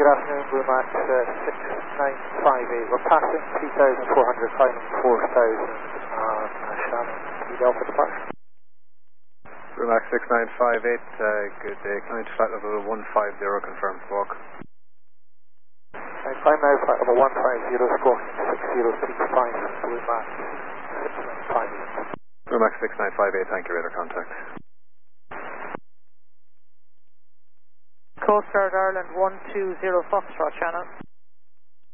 good afternoon, Blue Max 6958. We're passing 2,400, climbing 4,000 on Shannon, Edel for departure. Blue Max 6958, good day. Climb to flight level 150, confirmed walk. Climb now, flight level 150, squawking 6035, Blue Max 6958. Blue Max 6958, thank you, radar contact. Coast Guard Ireland 120 Foxtrot, Shannon.